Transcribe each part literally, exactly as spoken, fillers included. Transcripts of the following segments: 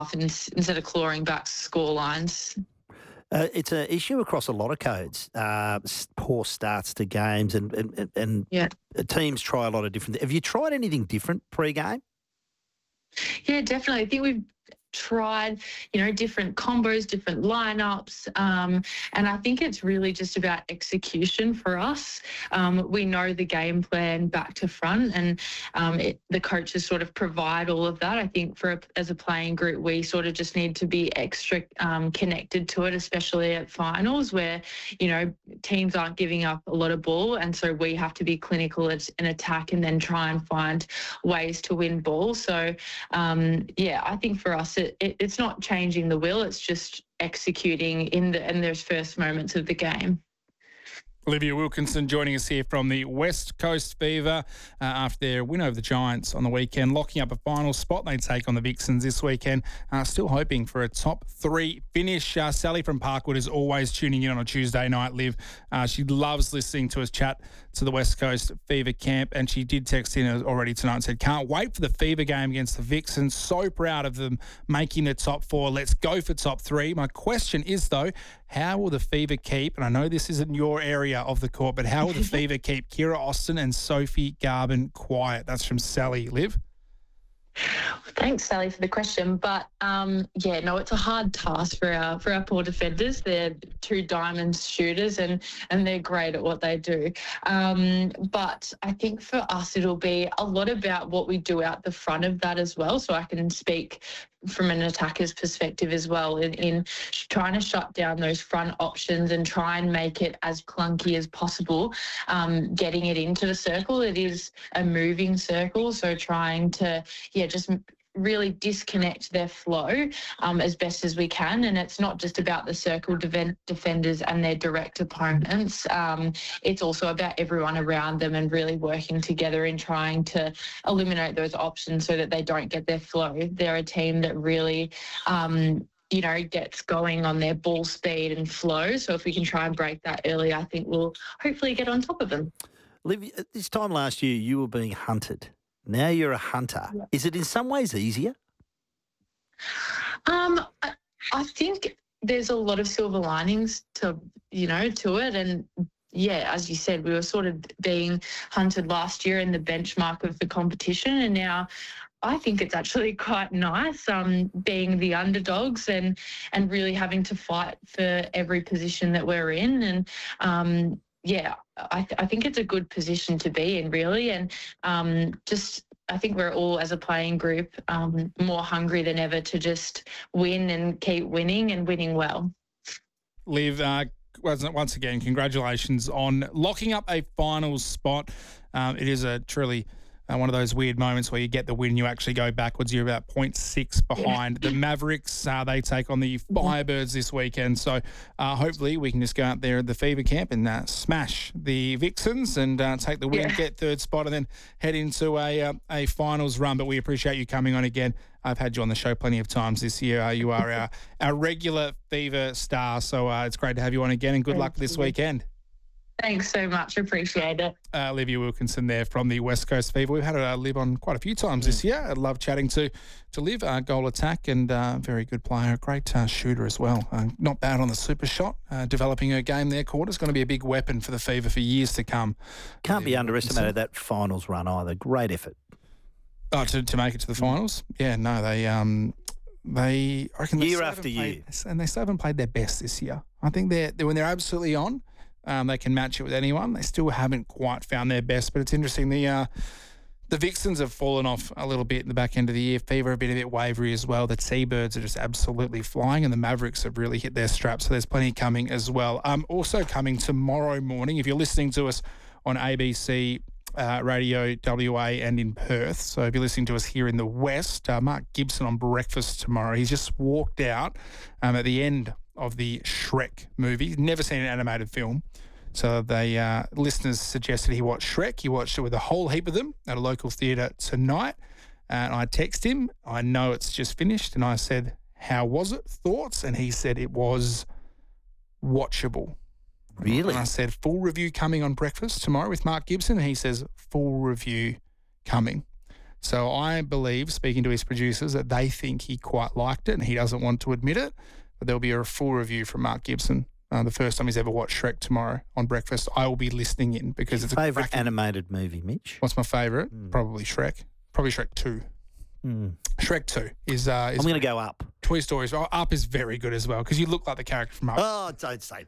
and instead of clawing back score lines. Uh, it's an issue across a lot of codes, uh, poor starts to games, and and, and yeah. teams try a lot of different. Have you tried anything different pre-game? Yeah, definitely. I think we've tried, you know, different combos, different lineups. Um, and I think it's really just about execution for us. Um, we know the game plan back to front, and um, it, the coaches sort of provide all of that. I think for a, as a playing group, we sort of just need to be extra um, connected to it, especially at finals where, you know, teams aren't giving up a lot of ball. And so we have to be clinical and attack and then try and find ways to win ball. So, um, yeah, I think for us, It, it, it's not changing the will, it's just executing in the in those first moments of the game. Olivia Wilkinson joining us here from the West Coast Fever uh, after their win over the Giants on the weekend, locking up a final spot. They take on the Vixens this weekend. Uh, still hoping for a top three finish. Uh, Sally from Parkwood is always tuning in on a Tuesday night, Liv. Uh, she loves listening to us chat to the West Coast Fever camp, and she did text in already tonight and said, can't wait for the Fever game against the Vixens. So proud of them making the top four. Let's go for top three. My question is, though, how will the Fever keep, and I know this isn't your area of the court, but how will the Fever keep Kira Austin and Sophie Garvin quiet? That's from Sally. Liv? Thanks, Sally, for the question. But um, yeah, no, it's a hard task for our for our poor defenders. They're two diamond shooters, and and they're great at what they do. Um, but I think for us, it'll be a lot about what we do out the front of that as well. So I can speak from an attacker's perspective as well in, in trying to shut down those front options and try and make it as clunky as possible. Um, getting it into the circle, it is a moving circle, so trying to yeah just really disconnect their flow um, as best as we can. And it's not just about the circle de- defenders and their direct opponents. Um, it's also about everyone around them and really working together in trying to eliminate those options so that they don't get their flow. They're a team that really um, you know, gets going on their ball speed and flow. So if we can try and break that early, I think we'll hopefully get on top of them. Liv, at this time last year, you were being hunted. Now you're a hunter. Yeah. Is it in some ways easier? Um, I, I think there's a lot of silver linings to, you know, to it. And yeah, as you said, we were sort of being hunted last year in the benchmark of the competition. And now I think it's actually quite nice um, being the underdogs and, and really having to fight for every position that we're in. And, um, yeah, I, th- I think it's a good position to be in, really. And um, just I think we're all, as a playing group, um, more hungry than ever to just win and keep winning and winning well. Liv, uh, once again, congratulations on locking up a finals spot. Um, it is a truly... Uh, one of those weird moments where you get the win, you actually go backwards. You're about point six behind yeah. the Mavericks. Uh, they take on the Firebirds this weekend. So uh, hopefully we can just go out there at the Fever camp and uh, smash the Vixens and uh, take the win, yeah. get third spot, and then head into a uh, a finals run. But we appreciate you coming on again. I've had you on the show plenty of times this year. Uh, you are our, our regular Fever star. So uh, it's great to have you on again, and good Thank luck this you. weekend. Thanks so much. Appreciate it. Uh, Olivia Wilkinson there from the West Coast Fever. We've had uh, Liv on quite a few times this year. I love chatting to to Liv, uh, goal attack, and uh, very good player, great uh, shooter as well. Uh, not bad on the super shot, uh, developing her game there. Quarter's going to be a big weapon for the Fever for years to come. Can't Olivia be underestimated, Wilkinson. that finals run either. Great effort. Oh, to, to make it to the finals? Yeah, no, they... Um, they I reckon they year still after haven't year. played, and they still haven't played their best this year. I think they're, they're when they're absolutely on, Um, they can match it with anyone. They still haven't quite found their best, but it's interesting. The uh, the Vixens have fallen off a little bit in the back end of the year. Fever have been a bit wavery as well. The T-Birds are just absolutely flying, and the Mavericks have really hit their straps, so there's plenty coming as well. Um, also coming tomorrow morning, if you're listening to us on A B C uh, Radio W A and in Perth, so if you're listening to us here in the West, uh, Mark Gibson on breakfast tomorrow. He's just walked out um, at the end of the Shrek movie. Never seen an animated film. So the uh, listeners suggested he watch Shrek. He watched it with a whole heap of them at a local theatre tonight. And I text him, I know it's just finished. And I said, how was it? Thoughts? And he said it was watchable. Really? And I said, full review coming on breakfast tomorrow with Mark Gibson. And he says, full review coming. So I believe, speaking to his producers, that they think he quite liked it and he doesn't want to admit it. But there'll be a full review from Mark Gibson. Uh, the first time he's ever watched Shrek tomorrow on breakfast. I will be listening in because it's a favourite cracking... animated movie, Mitch? What's my favourite? Mm. Probably Shrek. Probably Shrek two. Mm. Shrek two is... Uh, is I'm going to go Up. Toy Story is... Oh, Up is very good as well because you look like the character from Up. Oh, don't say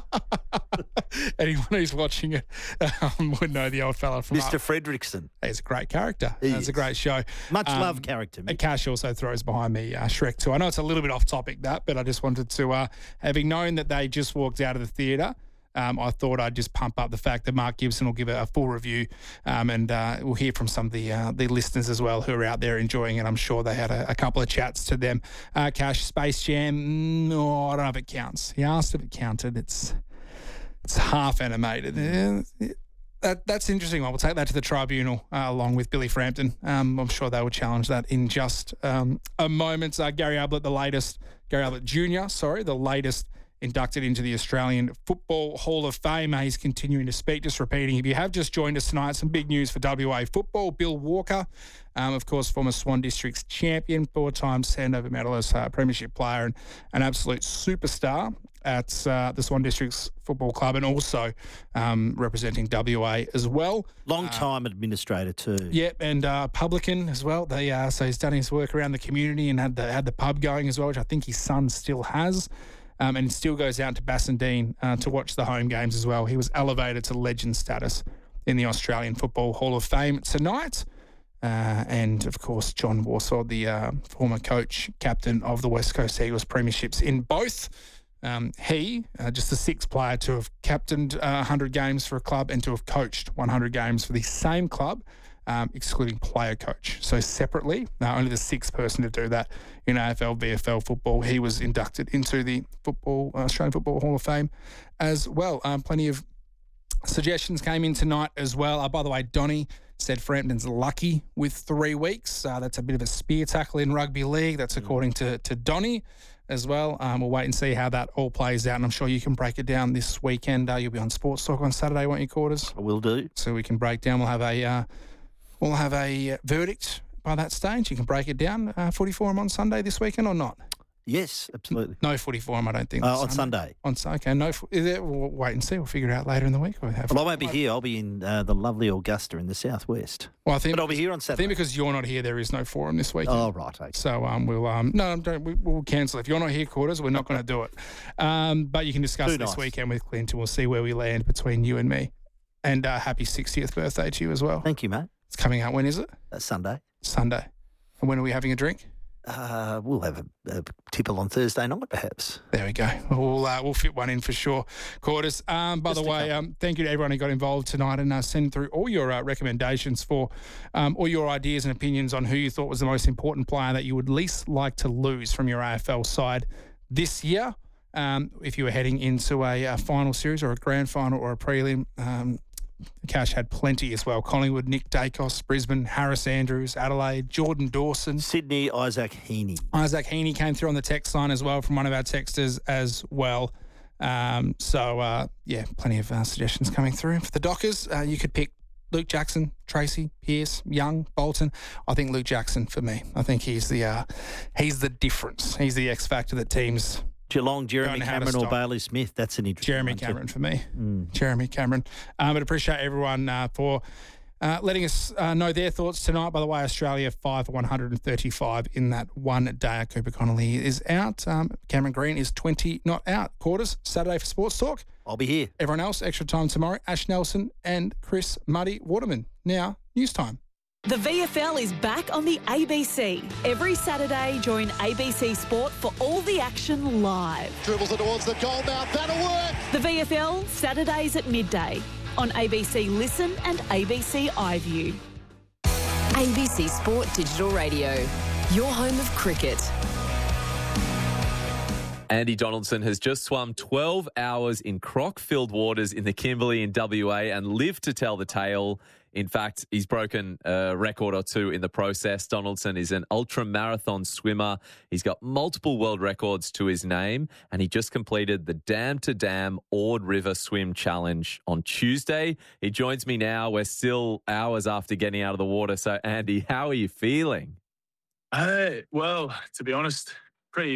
that. Anyone who's watching it um, would know the old fella from Mister Up. Fredrickson. He's a great character. He It's is. a great show. Much Um, loved character, Mitch. Cash also throws behind me uh, Shrek two. I know it's a little bit off topic, that, but I just wanted to, uh, having known that they just walked out of the theatre, um, I thought I'd just pump up the fact that Mark Gibson will give a, a full review, um, and uh, we'll hear from some of the uh, the listeners as well who are out there enjoying it. I'm sure they had a, a couple of chats to them. Uh, Cash, Space Jam, no, I don't know if it counts. He asked if it counted. It's it's half animated. Uh, That, that's interesting. We'll take that to the tribunal uh, along with Billy Frampton. Um, I'm sure they will challenge that in just um, a moment. Uh, Gary Ablett, the latest, Gary Ablett Junior, sorry, the latest inducted into the Australian Football Hall of Fame. Uh, he's continuing to speak, just repeating. If you have just joined us tonight, some big news for W A football. Bill Walker, um, of course, former Swan District's champion, four-time Sandover medalist, uh, premiership player and an absolute superstar at uh, the Swan Districts Football Club, and also um, representing W A as well. Long-time uh, administrator too. Yep, and uh, publican as well. They uh, so he's done his work around the community and had the had the pub going as well, which I think his son still has. Um, and still goes out to Bassendean uh, to watch the home games as well. He was elevated to legend status in the Australian Football Hall of Fame tonight. Uh, and, of course, John Warsod, the uh, former coach, captain of the West Coast Eagles premierships in both. Um, he, uh, just the sixth player to have captained uh, one hundred games for a club and to have coached one hundred games for the same club, um, excluding player coach. So separately, uh, only the sixth person to do that in A F L, V F L football. He was inducted into the football uh, Australian Football Hall of Fame as well. Um, plenty of suggestions came in tonight as well. Uh, by the way, Donnie said Frampton's lucky with three weeks. Uh, that's a bit of a spear tackle in rugby league. That's according to, to Donnie as well. Um, we'll wait and see how that all plays out, and I'm sure you can break it down this weekend. Uh, you'll be on Sports Talk on Saturday, won't you, Quarters? I will do. So we can break down. We'll have a uh, we'll have a verdict by that stage. You can break it down. Uh, footy forum on Sunday this weekend or not? Yes, absolutely. No footy forum, I don't think. Uh, on Sunday. On Sunday. Okay, no. Is there, we'll wait and see. We'll figure it out later in the week. We'll, have well, I won't be here. I'll be in uh, the lovely Augusta in the southwest. Well, I think, but I'll be here on I Saturday. think because you're not here, there is no forum this weekend. Oh, right. Okay. So um, we'll um, no, don't. We, we'll cancel. If you're not here, Quarters, we're not going to do it. Um, but you can discuss Too it this nice. weekend with Clint, and we'll see where we land between you and me. And uh, happy sixtieth birthday to you as well. Thank you, mate. It's coming out. When is it? Uh, Sunday. Sunday. And when are we having a drink? Uh, we'll have a, a tipple on Thursday night, perhaps. There we go. We'll uh, we'll fit one in for sure. Quarters. Um, by Just the a way, couple. um, thank you to everyone who got involved tonight and uh, send through all your uh, recommendations for um, all your ideas and opinions on who you thought was the most important player that you would least like to lose from your A F L side this year. Um, if you were heading into a, a final series or a grand final or a prelim, um, Cash had plenty as well. Collingwood, Nick Dacos, Brisbane, Harris Andrews, Adelaide, Jordan Dawson. Sydney, Isaac Heaney. Isaac Heaney came through on the text line as well from one of our texters as well. Um, so, uh, yeah, plenty of uh, suggestions coming through. For the Dockers, uh, you could pick Luke Jackson, Tracy, Pearce, Young, Bolton. I think Luke Jackson for me. I think he's the uh, he's the difference. He's the X factor that teams... Geelong, Jeremy Don't know how to Cameron or stop. Bailey Smith. That's an interesting Jeremy one too. Cameron for me. Mm. Jeremy Cameron. Um, but appreciate everyone uh, for uh, letting us uh, know their thoughts tonight. By the way, Australia five for one hundred thirty-five in that one day. Cooper Connolly is out. Um, Cameron Green is twenty not out. Quarters, Saturday for Sports Talk. I'll be here. Everyone else, extra time tomorrow. Ash Nelson and Chris Muddy Waterman. Now, news time. The V F L is back on the A B C. Every Saturday, join A B C Sport for all the action live. Dribbles it towards the goal mouth. That'll work. The V F L, Saturdays at midday on A B C Listen and A B C iView. A B C Sport Digital Radio, your home of cricket. Andy Donaldson has just swum twelve hours in croc-filled waters in the Kimberley in W A and lived to tell the tale In fact, he's broken a record or two in the process. Donaldson is an ultra marathon swimmer. He's got multiple world records to his name, and he just completed the Dam to Dam Ord River Swim Challenge on Tuesday. He joins me now. We're still hours after getting out of the water. So, Andy, how are you feeling? Hey, well, to be honest,